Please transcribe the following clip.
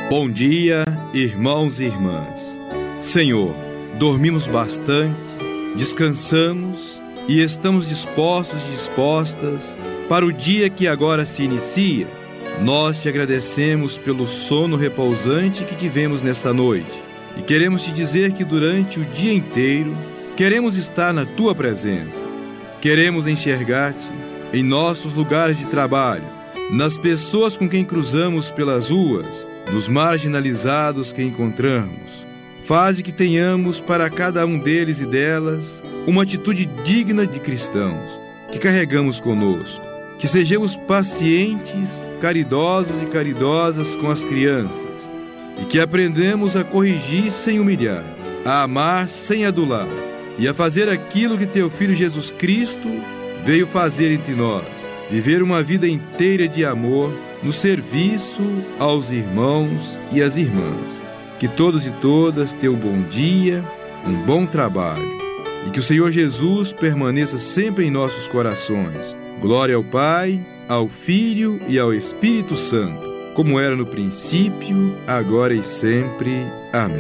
Bom dia, irmãos e irmãs. Senhor, dormimos bastante, descansamos e estamos dispostos e dispostas para o dia que agora se inicia. Nós te agradecemos pelo sono repousante que tivemos nesta noite e queremos te dizer que durante o dia inteiro queremos estar na tua presença. Queremos enxergar-te em nossos lugares de trabalho, nas pessoas com quem cruzamos pelas ruas, nos marginalizados que encontramos. Faze que tenhamos para cada um deles e delas uma atitude digna de cristãos, que carregamos conosco. Que sejamos pacientes, caridosos e caridosas com as crianças, e que aprendamos a corrigir sem humilhar, a amar sem adular, e a fazer aquilo que teu Filho Jesus Cristo veio fazer entre nós, viver uma vida inteira de amor no serviço aos irmãos e às irmãs. Que todos e todas tenham um bom dia, um bom trabalho, e que o Senhor Jesus permaneça sempre em nossos corações. Glória ao Pai, ao Filho e ao Espírito Santo, como era no princípio, agora e sempre. Amém.